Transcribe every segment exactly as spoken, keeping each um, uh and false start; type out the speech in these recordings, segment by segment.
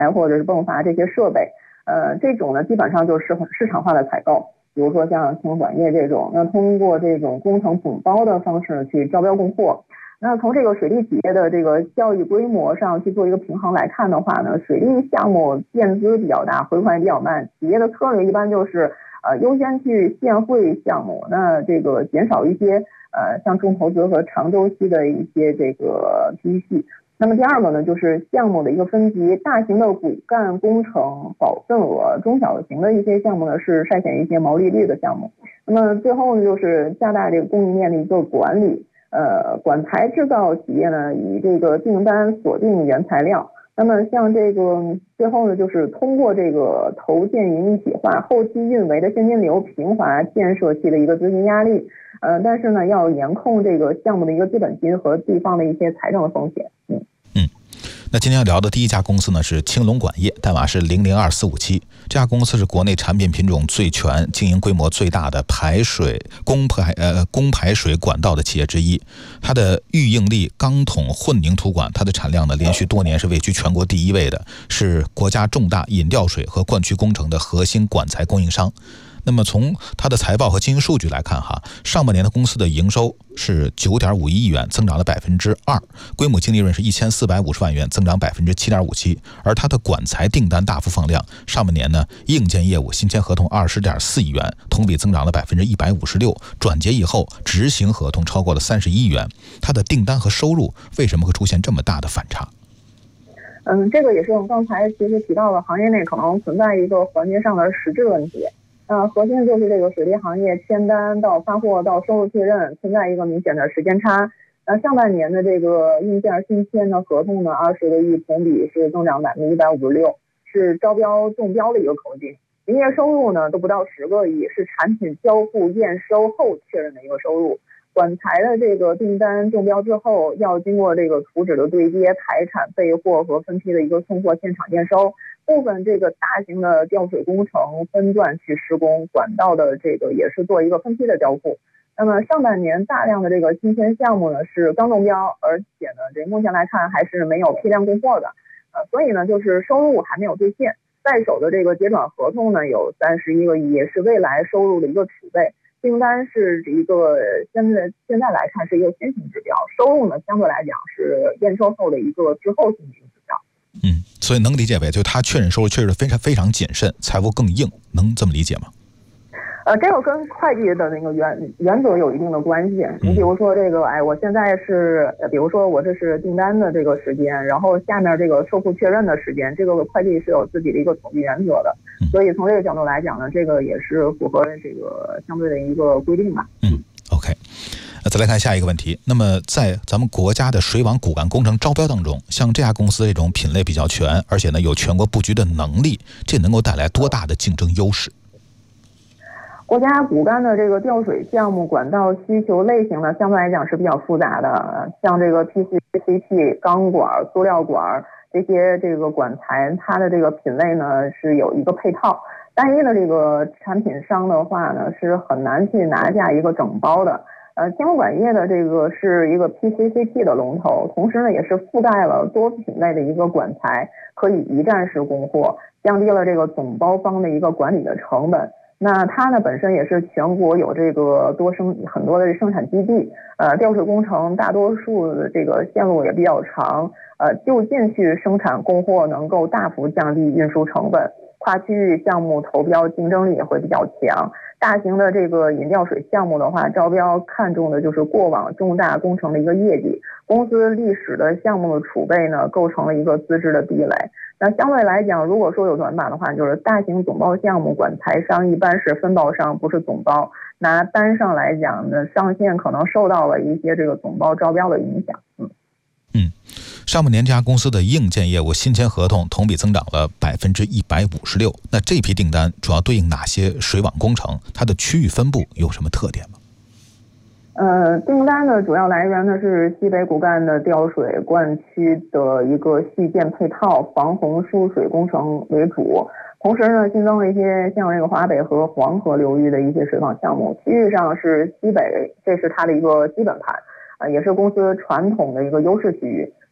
或者是泵阀这些设备，呃，这种呢基本上就是市场化的采购。比如说像轻管业这种，那通过这种工程总包的方式去招标供货。那从这个水利企业的这个效益规模上去做一个平衡来看的话呢，水利项目变资比较大，回款也比较慢，企业的策略一般就是呃优先去现汇项目，那这个减少一些呃像重投资和长周期的一些这个 P E C。那么第二个呢，就是项目的一个分级，大型的骨干工程保份额，中小型的一些项目呢是筛选一些毛利率的项目。那么最后呢，就是加大这个供应链的一个管理。呃，管材制造企业呢，以这个订单锁定原材料。那么像这个最后呢，就是通过这个投建营一体化、后期运维的现金流平滑建设期的一个资金压力。呃，但是呢，要严控这个项目的一个资本金和地方的一些财政的风险。嗯。 嗯，那今天要聊的第一家公司呢是青龙管业，代码是零零二四五七。这家公司是国内产品品种最全、经营规模最大的排水供排呃供排水管道的企业之一。它的预应力钢筒混凝土管，它的产量呢连续多年是位居全国第一位的，是国家重大引调水和灌区工程的核心管材供应商。那么从它的财报和经营数据来看哈，上半年的公司的营收是 九点五一亿元，增长了 百分之二， 规模净利润是一千四百五十万元，增长 百分之七点五七。 而它的管材订单大幅放量，上半年呢硬件业务新签合同 二十点四亿元，同比增长了 百分之一百五十六， 转结以后执行合同超过了三十一亿元。它的订单和收入为什么会出现这么大的反差？ 嗯，这个也是我们刚才其实提到的，行业内可能存在一个环节上的实质问题。呃，核心就是这个水利行业签单到发货到收入确认存在一个明显的时间差。那上半年的这个硬件新签的合同呢，二十个亿，同比是增长百分之一百五十六，是招标中标的一个口径。营业收入呢都不到十个亿，是产品交付验收后确认的一个收入。管材的这个订单中标之后，要经过这个图纸的对接、排产、备货和分批的一个送货现场验收。部分这个大型的调水工程分段去施工，管道的这个也是做一个分批的交付。那么上半年大量的这个新签项目呢是刚中标，而且呢这目前来看还是没有批量供货的，呃，所以呢就是收入还没有兑现。在手的这个结转合同呢有三十一个亿，也是未来收入的一个储备。订单是一个现在现在来看是一个先行指标，收入呢相对来讲是验收后的一个滞后性的一个指标。 嗯，所以能理解为就他确认收入确实非常非常谨慎，财务更硬，能这么理解吗？ 呃，这个跟会计的那个原原则有一定的关系。你比如说这个，哎，我现在是，比如说我这是订单的这个时间，然后下面这个售后确认的时间，这个会计是有自己的一个统计原则的。所以从这个角度来讲呢，这个也是符合这个相对的一个规定吧。 嗯 ，OK。那再来看下一个问题。那么在咱们国家的水网骨干工程招标当中，像这家公司这种品类比较全，而且呢有全国布局的能力，这能够带来多大的竞争优势？ 国家骨干的这个调水项目管道需求类型呢，相对来讲是比较复杂的，像这个 P C C P、钢管、塑料管这些这个管材，它的这个品类呢是有一个配套。单一的这个产品商的话呢，是很难去拿下一个整包的。呃，青龙管业的这个是一个 P C C P 的龙头，同时呢也是覆盖了多品类的一个管材，可以一站式供货，降低了这个总包方的一个管理的成本。那它呢本身也是全国有这个多生很多的生产基地，呃，调水工程大多数的这个线路也比较长，呃，就近去生产供货能够大幅降低运输成本，跨区域项目投标竞争力也会比较强。大型的这个引调水项目的话，招标看重的就是过往重大工程的一个业绩，公司历史的项目的储备呢，构成了一个资质的壁垒。那相对来讲，如果说有短板的话，就是大型总包项目管材商一般是分包商，不是总包。拿单上来讲呢，上线可能受到了一些这个总包招标的影响。嗯嗯，上半年这家公司的硬件业务新签合同同比增长了百分之一百五十六。那这批订单主要对应哪些水网工程？它的区域分布有什么特点吗？ 呃，订单的主要来源呢是西北骨干的调水灌区的一个系建配套、防洪输水工程为主，同时呢新增了一些像这个华北和黄河流域的一些水网项目。区域上是西北，这是它的一个基本盘，呃，也是公司传统的一个优势区域。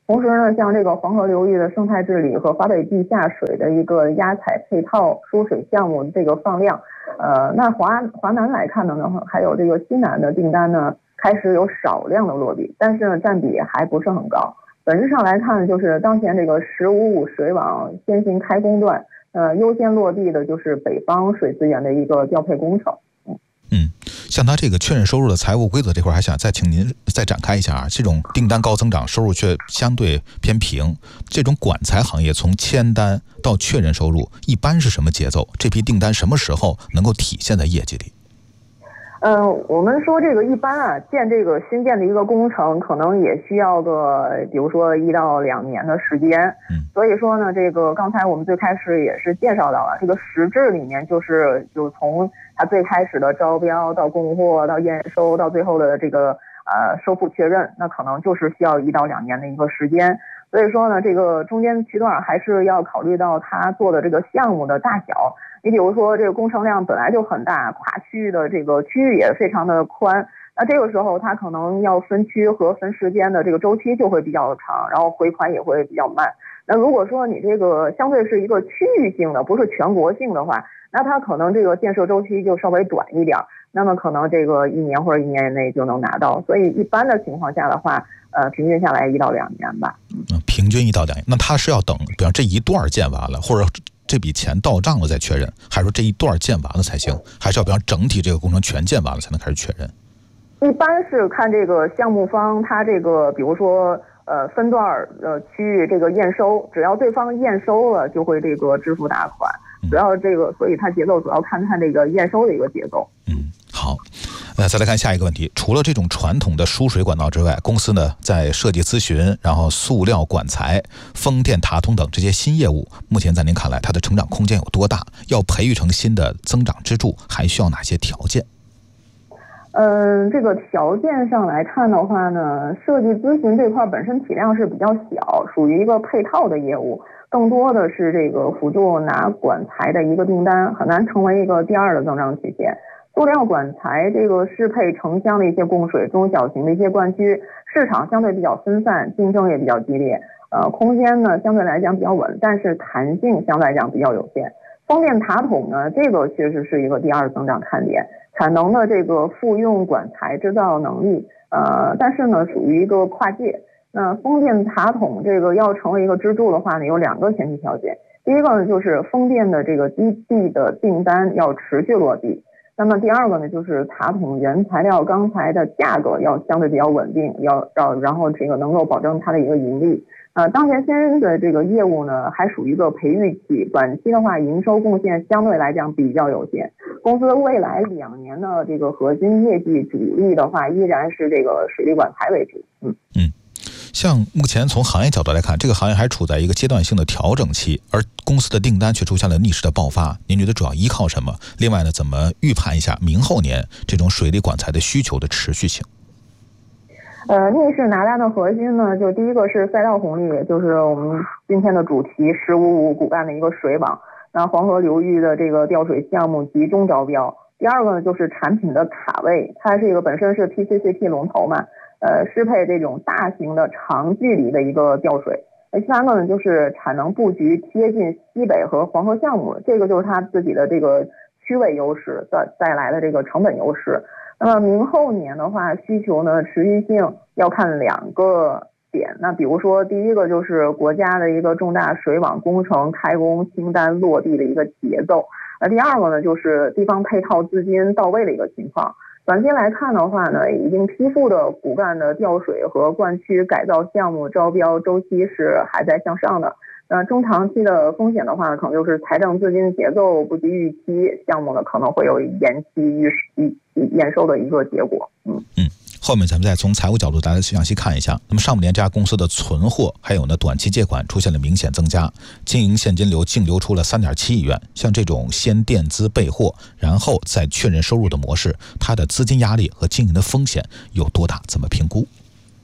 同时呢，像这个黄河流域的生态治理和华北地下水的一个压采配套输水项目这个放量，呃，那华华南来看呢，还有这个西南的订单呢，开始有少量的落地，但是呢，占比还不是很高。本质上来看，就是当前这个十五五水网先行开工段，呃，优先落地的就是北方水资源的一个调配工程。 嗯，像它这个确认收入的财务规则这块，还想再请您再展开一下啊。这种订单高增长，收入却相对偏平，这种管材行业从签单到确认收入，一般是什么节奏？这批订单什么时候能够体现在业绩里？ 嗯、呃，我们说这个一般啊，建这个新建的一个工程，可能也需要个，比如说一到两年的时间。嗯，所以说呢，这个刚才我们最开始也是介绍到了，这个实质里面就是就从它最开始的招标到供货到验收到最后的这个呃收付确认，那可能就是需要一到两年的一个时间。所以说呢，这个中间区段还是要考虑到它做的这个项目的大小。你比如说，这个工程量本来就很大，跨区域的这个区域也非常的宽，那这个时候它可能要分区和分时间的这个周期就会比较长，然后回款也会比较慢。那如果说你这个相对是一个区域性的，不是全国性的话，那它可能这个建设周期就稍微短一点，那么可能这个一年或者一年以内就能拿到。所以一般的情况下的话，呃，平均下来一到两年吧。 嗯，平均一到两年，那它是要等，比方这一段建完了，或者这笔钱到账了再确认，还是说这一段建完了才行？还是要比方整体这个工程全建完了才能开始确认？ 一般是看这个项目方他这个，比如说呃分段呃区域这个验收，只要对方验收了，就会这个支付大款。主要这个，所以它节奏主要看它这个验收的一个节奏。 嗯，好。呃，再来看下一个问题，除了这种传统的输水管道之外，公司呢在设计咨询，然后塑料管材、风电塔筒等这些新业务，目前在您看来它的成长空间有多大？要培育成新的增长支柱，还需要哪些条件？ 嗯，这个条件上来看的话呢，设计咨询这块本身体量是比较小，属于一个配套的业务，更多的是这个辅助拿管材的一个订单，很难成为一个第二的增长曲线。塑料管材这个适配城乡的一些供水、中小型的一些灌区，市场相对比较分散，竞争也比较激烈，呃，空间呢相对来讲比较稳，但是弹性相对来讲比较有限。风电塔筒呢，这个确实是一个第二增长看点，产能的这个复用管材制造能力，呃，但是呢属于一个跨界。那风电塔筒这个要成为一个支柱的话呢，有两个前提条件，第一个呢就是风电的这个基地的订单要持续落地。那么第二个呢，就是塔筒原材料钢材的价格要相对比较稳定，要要然后这个能够保证它的一个盈利。呃，当前先的这个业务呢，还属于一个培育期，短期的话营收贡献相对来讲比较有限。公司未来两年的这个核心业绩主力的话，依然是这个水利管材为主。嗯嗯。像目前从行业角度来看，这个行业还处在一个阶段性的调整期，而公司的订单却出现了逆势的爆发。您觉得主要依靠什么？另外呢，怎么预判一下明后年这种水利管材的需求的持续性？ 呃，逆势拿单的核心呢，就第一个是赛道红利，就是我们今天的主题十五五骨干的一个水网，那黄河流域的这个调水项目集中招标。第二个呢，就是产品的卡位，它这个本身是 P C C P 龙头嘛。呃，适配这种大型的长距离的一个调水。第三个呢，就是产能布局贴近西北和黄河项目，这个就是它自己的这个区位优势带带来的这个成本优势。那么明后年的话，需求呢持续性要看两个点。那比如说第一个就是国家的一个重大水网工程开工清单落地的一个节奏。那第二个呢，就是地方配套资金到位的一个情况。短期来看的话呢，已经批复的骨干的调水和灌区改造项目招标周期是还在向上的。那中长期的风险的话，可能就是财政资金节奏不及预期，项目呢可能会有延期预验收的一个结果。嗯嗯。后面咱们再从财务角度大家详细看一下。那么上半年这家公司的存货还有呢短期借款出现了明显增加，经营现金流净流出了 三点七亿元。像这种先垫资备货然后再确认收入的模式，它的资金压力和经营的风险有多大？怎么评估？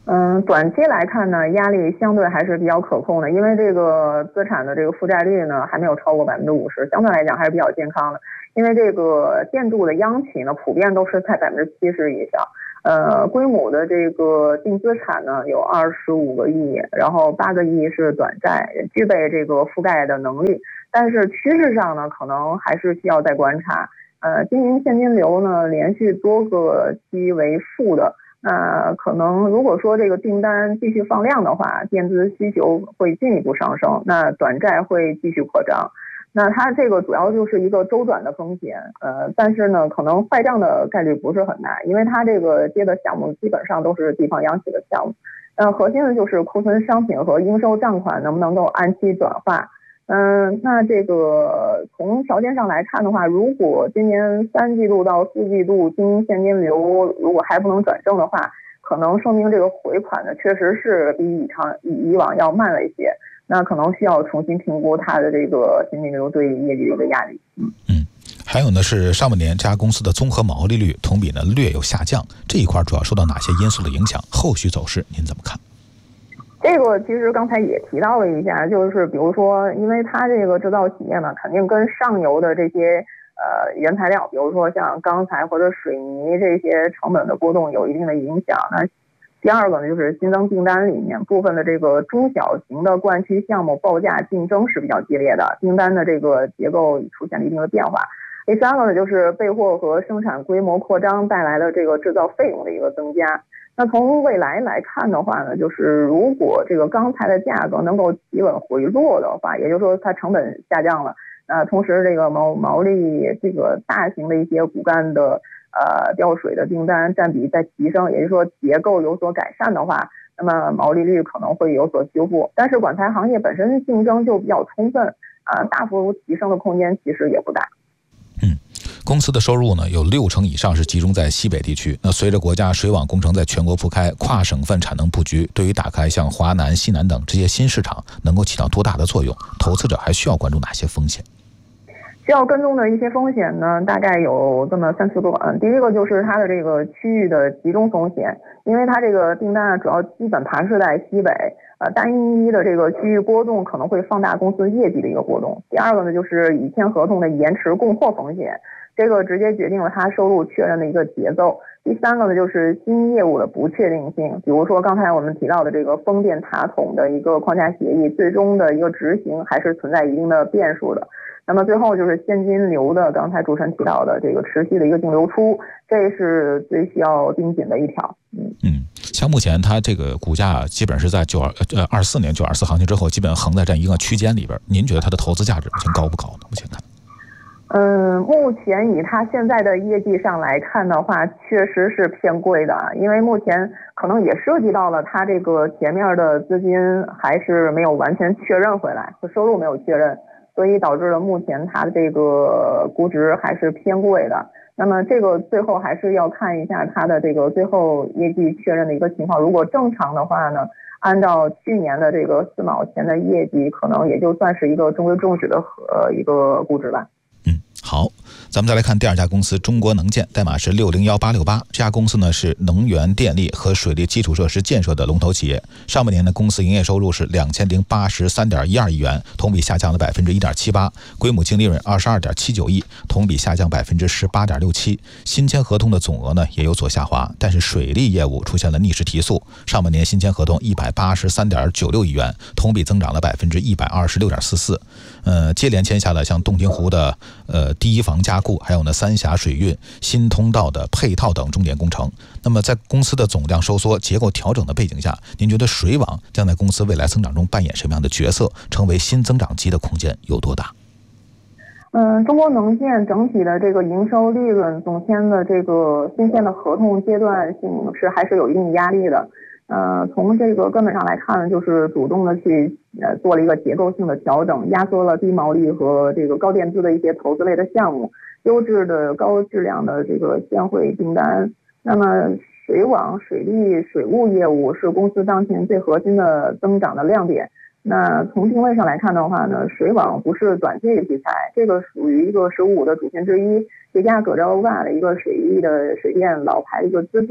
嗯，短期来看呢，压力相对还是比较可控的，因为这个资产的这个负债率呢还没有超过百分之五十，相对来讲还是比较健康的。因为这个建筑的央企呢，普遍都是在百分之七十以上。呃，规模的这个净资产呢有二十五个亿，然后八个亿是短债，具备这个覆盖的能力。但是趋势上呢，可能还是需要再观察。呃，经营现金流呢连续多个期为负的。那可能如果说这个订单继续放量的话，垫资需求会进一步上升，那短债会继续扩张。那它这个主要就是一个周转的风险，呃，但是呢，可能坏账的概率不是很大，因为它这个接的项目基本上都是地方央企的项目。呃，核心的就是库存商品和应收账款能不能够按期转化。嗯、呃，那这个从条件上来看的话，如果今年三季度到四季度经营现金流如果还不能转正的话，可能说明这个回款呢确实是比以常以以往要慢了一些。那可能需要重新评估它的这个现金流对业绩的一个压力。嗯嗯，还有呢是上半年这家公司的综合毛利率同比呢略有下降，这一块主要受到哪些因素的影响？后续走势您怎么看？ 这个其实刚才也提到了一下，就是比如说，因为它这个制造企业呢，肯定跟上游的这些呃原材料，比如说像钢材或者水泥这些成本的波动有一定的影响。那第二个呢，就是新增订单里面部分的这个中小型的灌区项目报价竞争是比较激烈的，订单的这个结构出现了一定的变化。第三个呢，就是备货和生产规模扩张带来的这个制造费用的一个增加。那从未来来看的话呢，就是如果这个钢材的价格能够企稳回落的话，也就是说它成本下降了，呃，同时这个毛毛利这个大型的一些骨干的呃吊水的订单占比在提升，也就是说结构有所改善的话，那么毛利率可能会有所修复。但是管材行业本身竞争就比较充分，啊、呃，大幅提升的空间其实也不大。 嗯，公司的收入呢有六成以上是集中在西北地区。那随着国家水网工程在全国铺开，跨省份产能布局，对于打开像华南、西南等这些新市场能够起到多大的作用？投资者还需要关注哪些风险？ 需要跟踪的一些风险呢，大概有这么三四个。嗯，第一个就是它的这个区域的集中风险，因为它这个订单啊主要基本盘是在西北，呃，单一的这个区域波动可能会放大公司业绩的一个波动。第二个呢，就是已签合同的延迟供货风险，这个直接决定了它收入确认的一个节奏。第三个呢，就是新业务的不确定性，比如说刚才我们提到的这个风电塔筒的一个框架协议，最终的一个执行还是存在一定的变数的。那么最后就是现金流的，刚才主持人提到的这个持续的一个净流出，这是最需要盯紧的一条。嗯嗯，像目前它这个股价基本是在九二呃二四年九二四行情之后，基本横在这样一个区间里边。您觉得它的投资价值目前高不高呢？目前看， 嗯，目前以它现在的业绩上来看的话，确实是偏贵的，因为目前可能也涉及到了它这个前面的资金还是没有完全确认回来，收入没有确认。所以导致了目前它的这个估值还是偏贵的。那么这个最后还是要看一下它的这个最后业绩确认的一个情况。如果正常的话呢，按照去年的这个四毛钱的业绩，可能也就算是一个中规中矩的呃一个估值吧。 嗯，好，咱们再来看第二家公司中国能建，代码是六零一八六八。这家公司呢是能源电力和水利基础设施建设的龙头企业。上半年呢，公司营业收入是两千零八十三点一二亿元，同比下降了百分之一点七八，归母净利润二十二点七九亿，同比下降百分之十八点六七。新签合同的总额呢也有所下滑，但是水利业务出现了逆势提速，上半年新签合同一百八十三点九六亿元，同比增长了百分之一百二十六点四四。呃，接连签下了像洞庭湖的呃第一防加固，还有呢三峡水运、新通道的配套等重点工程。那么在公司的总量收缩、结构调整的背景下，您觉得水网将在公司未来增长中扮演什么样的角色？成为新增长极的空间有多大？ 嗯，中国能建整体的这个营收利润总签的这个新签的合同阶段性是还是有一定压力的。呃，从这个根本上来看呢，就是主动的去呃做了一个结构性的调整，压缩了低毛利和这个高垫资的一些投资类的项目，优质的高质量的这个现汇订单。那么水网、水利、水务业务是公司当前最核心的增长的亮点。那从定位上来看的话呢，水网不是短期题材，这个属于一个十五五的主线之一，叠加葛洲坝的一个水利的水电老牌的一个资质。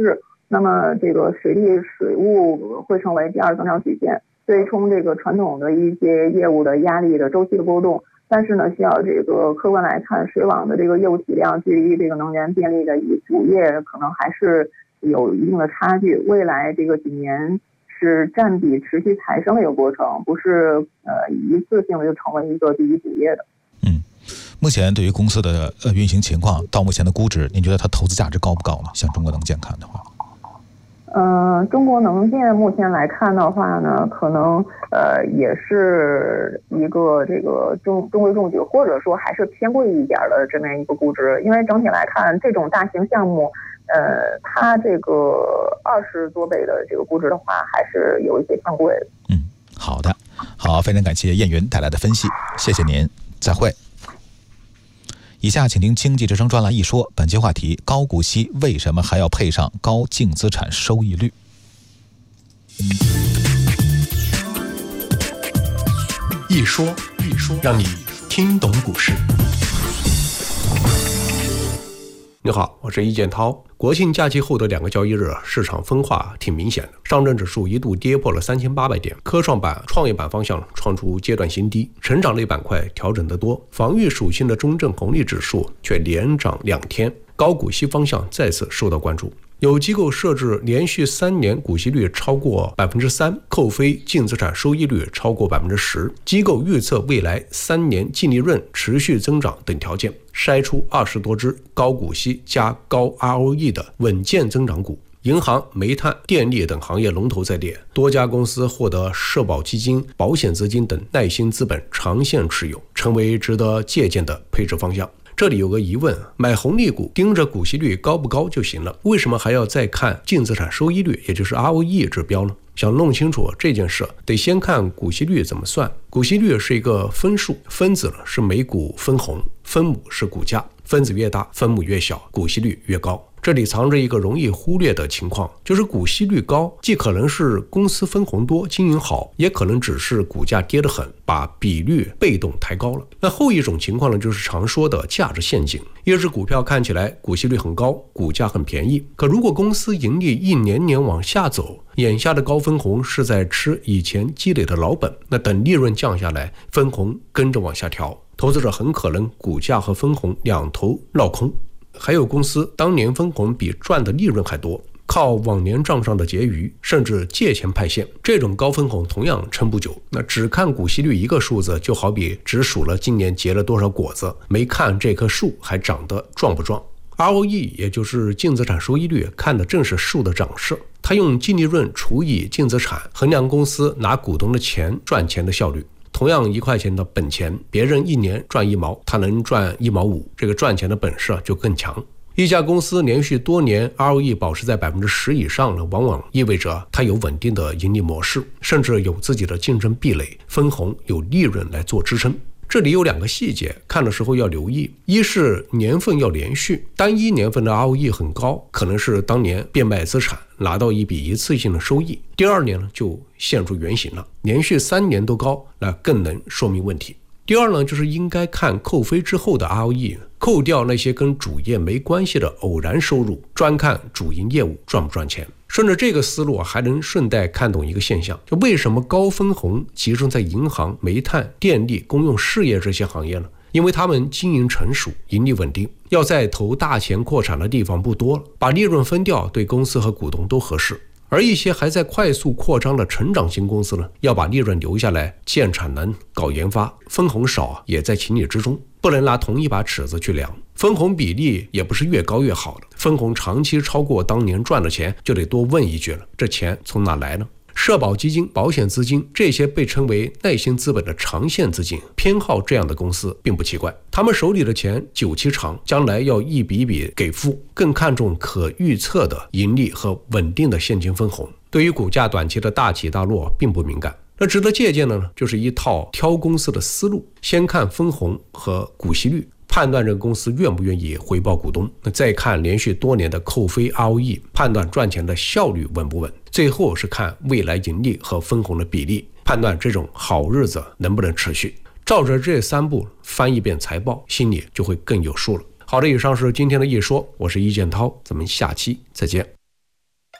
那么这个水利水务会成为第二增长曲线，对冲这个传统的一些业务的压力的周期的波动。但是呢，需要这个客观来看，水网的这个业务体量距离这个能源便利的主业可能还是有一定的差距。未来这个几年是占比持续抬升的一个过程，不是呃一次性的就成为一个第一主业的。 嗯，目前对于公司的呃运行情况，到目前的估值，您觉得它投资价值高不高呢？像中国能建看的话。 嗯、呃，中国能建目前来看的话呢，可能呃也是一个这个中中规中矩，或者说还是偏贵一点的这么一个估值。因为整体来看，这种大型项目，呃，它这个二十多倍的这个估值的话，还是有一些偏贵的。 嗯，好的，好，非常感谢燕云带来的分析，谢谢您，再会。以下请听经济之声专栏一说，本期话题：高股息为什么还要配上高净资产收益率？ 一说一说，让你听懂股市。你好，我是易建涛。国庆假期后的两个交易日，市场分化挺明显的。上证指数一度跌破了三千八百点，科创板、创业板方向创出阶段新低，成长类板块调整得多，防御属性的中证红利指数却连涨两天。高股息方向再次受到关注。有机构设置连续三年股息率超过百分之三，扣非净资产收益率超过百分之十，机构预测未来三年净利润持续增长等条件，筛出二十多只高股息加高 R O E 的稳健增长股。银行、煤炭、电力等行业龙头在列，多家公司获得社保基金、保险资金等耐心资本长线持有，成为值得借鉴的配置方向。这里有个疑问，买红利股盯着股息率高不高就行了，为什么还要再看净资产收益率，也就是 R O E 指标呢？想弄清楚这件事，得先看股息率怎么算。股息率是一个分数，分子是每股分红，分母是股价，分子越大，分母越小，股息率越高。这里藏着一个容易忽略的情况，就是股息率高，既可能是公司分红多，经营好，也可能只是股价跌得很，把比率被动抬高了。那后一种情况呢，就是常说的价值陷阱。一只股票看起来股息率很高，股价很便宜，可如果公司盈利一年年往下走，眼下的高分红是在吃以前积累的老本，那等利润降下来，分红跟着往下调，投资者很可能股价和分红两头落空。还有公司当年分红比赚的利润还多，靠往年账上的结余，甚至借钱派现，这种高分红同样撑不久。那只看股息率一个数字，就好比只数了今年结了多少果子，没看这棵树还长得壮不壮。R O E 也就是净资产收益率，看的正是树的长势。它用净利润除以净资产，衡量公司拿股东的钱赚钱的效率。同样一块钱的本钱，别人一年赚一毛，他能赚一毛五，这个赚钱的本事就更强。一家公司连续多年 R O E 保持在百分之十以上呢，往往意味着它有稳定的盈利模式，甚至有自己的竞争壁垒，分红有利润来做支撑。这里有两个细节，看的时候要留意。一是年份要连续，单一年份的 R O E 很高，可能是当年变卖资产拿到一笔一次性的收益，第二年呢就现出原形了，连续三年都高，那更能说明问题。第二呢，就是应该看扣非之后的 R O E， 扣掉那些跟主业没关系的偶然收入，专看主营业务赚不赚钱。顺着这个思路，还能顺带看懂一个现象，就为什么高分红集中在银行、煤炭、电力、公用事业这些行业呢？因为他们经营成熟，盈利稳定，要再投大钱扩产的地方不多了，把利润分掉对公司和股东都合适。而一些还在快速扩张的成长型公司呢，要把利润留下来建产能、搞研发，分红少也在情理之中，不能拿同一把尺子去量。分红比例也不是越高越好的，分红长期超过当年赚的钱，就得多问一句了，这钱从哪来呢？社保基金、保险资金这些被称为耐心资本的长线资金，偏好这样的公司并不奇怪，他们手里的钱久期长，将来要一笔笔给付，更看重可预测的盈利和稳定的现金分红，对于股价短期的大起大落并不敏感。那值得借鉴的呢，就是一套挑公司的思路，先看分红和股息率，判断这个公司愿不愿意回报股东，那再看连续多年的扣非 R O E， 判断赚钱的效率稳不稳，最后是看未来盈利和分红的比例，判断这种好日子能不能持续。照着这三步翻一遍财报，心里就会更有数了。好的，以上是今天的一说，我是易建涛，咱们下期再见。